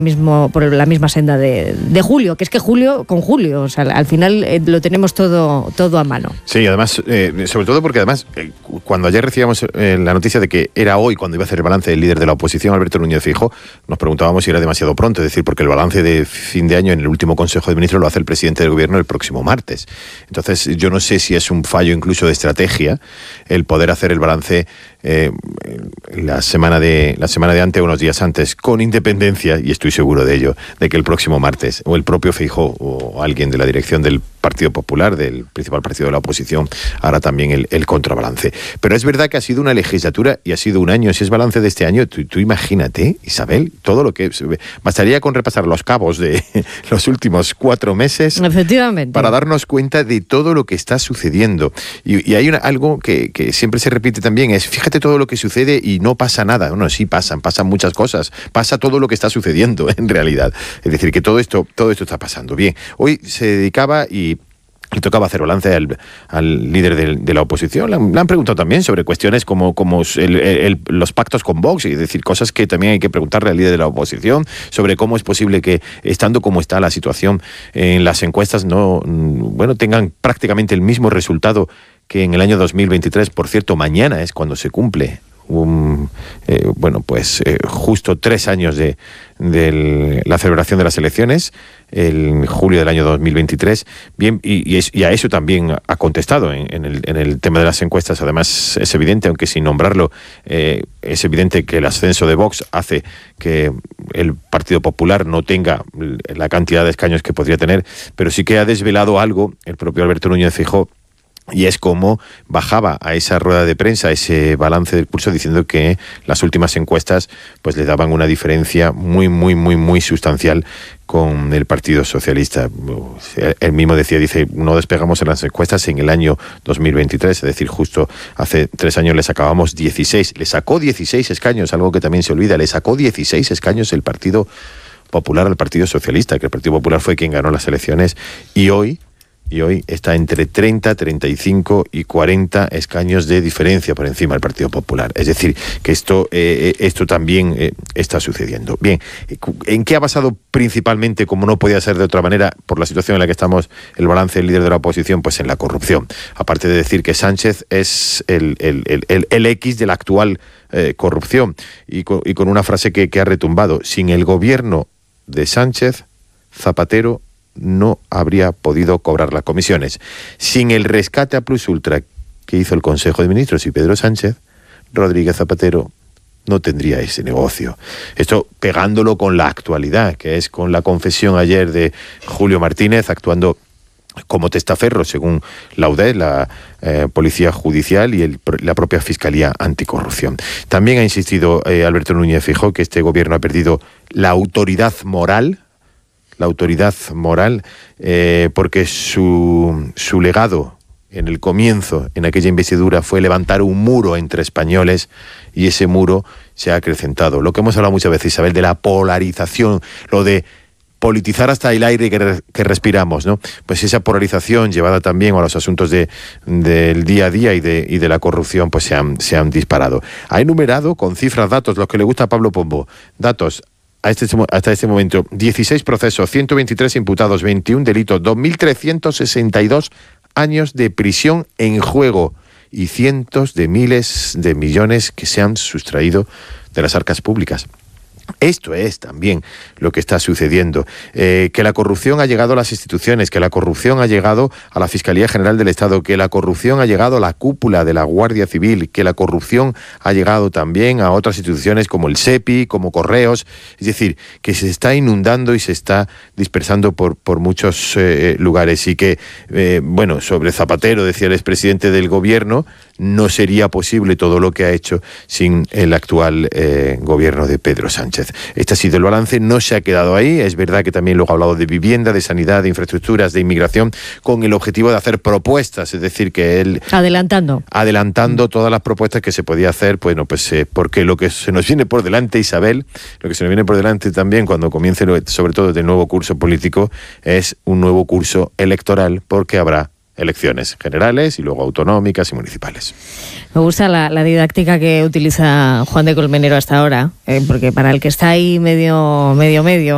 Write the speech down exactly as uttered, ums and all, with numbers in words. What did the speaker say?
mismo por la misma senda de, de Julio, que es que Julio con Julio, o sea, al final eh, lo tenemos todo, todo a mano. Sí, además, eh, sobre todo porque además, eh, cuando ayer recibíamos eh, la noticia de que era hoy cuando iba a hacer el balance del líder de la oposición, Alberto Núñez Feijóo, nos preguntábamos si era demasiado pronto, es decir, porque el balance de fin de año en el último Consejo de Ministros lo hace el presidente del Gobierno el próximo martes. Entonces, yo no sé si es un fallo incluso de estrategia el poder hacer el balance eh, la semana de la semana de antes, unos días antes, con independencia, y estoy seguro de ello, de que el próximo martes o el propio Feijóo o alguien de la dirección del Partido Popular, del principal partido de la oposición, hará también el, el contrabalance. Pero es verdad que ha sido una legislatura y ha sido un año. Si es balance de este año, tú, tú imagínate, Isabel, todo lo que... Bastaría con repasar los cabos de los últimos cuatro meses. Efectivamente. Para darnos cuenta de todo lo que está sucediendo. Y, y hay una, algo que, que siempre se repite también, es fíjate todo lo que sucede y no pasa nada. Bueno, sí pasan, pasan muchas cosas. Pasa todo lo que está sucediendo, en realidad. Es decir, que todo esto, todo esto está pasando. Bien, hoy se dedicaba y le tocaba hacer balance al, al líder de, de la oposición. Le han, le han preguntado también sobre cuestiones como, como el, el, los pactos con Vox, y decir, cosas que también hay que preguntarle al líder de la oposición, sobre cómo es posible que, estando como está la situación en las encuestas, no, bueno, tengan prácticamente el mismo resultado que en el año dos mil veintitrés. Por cierto, mañana es cuando se cumple un, eh, bueno, pues eh, justo tres años de, de la celebración de las elecciones, en julio del año dos mil veintitrés. Bien, y, y, es, y a eso también ha contestado en, en, el, en el tema de las encuestas. Además, es evidente, aunque sin nombrarlo, eh, es evidente que el ascenso de Vox hace que el Partido Popular no tenga la cantidad de escaños que podría tener, pero sí que ha desvelado algo el propio Alberto Núñez Feijóo, y es como bajaba a esa rueda de prensa, a ese balance del curso, diciendo que las últimas encuestas pues le daban una diferencia muy, muy, muy, muy sustancial con el Partido Socialista. Él mismo decía, dice, no despegamos en las encuestas en el año dos mil veintitrés, es decir, justo hace tres años le sacábamos dieciséis, le sacó dieciséis escaños, algo que también se olvida, le sacó dieciséis escaños el Partido Popular al Partido Socialista, que el Partido Popular fue quien ganó las elecciones, y hoy Y hoy está entre treinta, treinta y cinco y cuarenta escaños de diferencia por encima del Partido Popular. Es decir, que esto, eh, esto también eh, está sucediendo. Bien, ¿en qué ha basado principalmente, como no podía ser de otra manera, por la situación en la que estamos, el balance del líder de la oposición? Pues en la corrupción. Aparte de decir que Sánchez es el, el, el, el, el X de la actual eh, corrupción. Y con, y con una frase que, que ha retumbado: sin el gobierno de Sánchez, Zapatero no habría podido cobrar las comisiones. Sin el rescate a Plus Ultra que hizo el Consejo de Ministros y Pedro Sánchez, Rodríguez Zapatero no tendría ese negocio. Esto pegándolo con la actualidad, que es con la confesión ayer de Julio Martínez, actuando como testaferro, según la U D E, la eh, Policía Judicial y el, la propia Fiscalía Anticorrupción. También ha insistido eh, Alberto Núñez Feijóo que este gobierno ha perdido la autoridad moral, la autoridad moral, eh, porque su, su legado en el comienzo, en aquella investidura, fue levantar un muro entre españoles, y ese muro se ha acrecentado. Lo que hemos hablado muchas veces, Isabel, de la polarización, lo de politizar hasta el aire que, re, que respiramos, ¿no? Pues esa polarización llevada también a los asuntos de, del día a día y de, y de la corrupción, pues se han, se han disparado. Ha enumerado con cifras, datos, los que le gusta a Pablo Pombo, datos. Este, hasta este momento, dieciséis procesos, ciento veintitrés imputados, veintiún delitos, dos mil trescientos sesenta y dos años de prisión en juego y cientos de miles de millones que se han sustraído de las arcas públicas. Esto es también lo que está sucediendo, eh, que la corrupción ha llegado a las instituciones, que la corrupción ha llegado a la Fiscalía General del Estado, que la corrupción ha llegado a la cúpula de la Guardia Civil, que la corrupción ha llegado también a otras instituciones como el SEPI, como Correos. Es decir, que se está inundando y se está dispersando por, por muchos eh, lugares, y que, eh, bueno, sobre Zapatero, decía el expresidente del gobierno, no sería posible todo lo que ha hecho sin el actual eh, gobierno de Pedro Sánchez. Este ha sido el balance, no se ha quedado ahí. Es verdad que también luego ha hablado de vivienda, de sanidad, de infraestructuras, de inmigración, con el objetivo de hacer propuestas, es decir, que él... Adelantando. Adelantando todas las propuestas que se podía hacer, bueno, pues eh, porque lo que se nos viene por delante, Isabel, lo que se nos viene por delante también cuando comience, sobre todo, el nuevo curso político, es un nuevo curso electoral, porque habrá elecciones generales y luego autonómicas y municipales. Me gusta la, la didáctica que utiliza Juan de Colmenero hasta ahora, eh, porque para el que está ahí medio, medio, medio,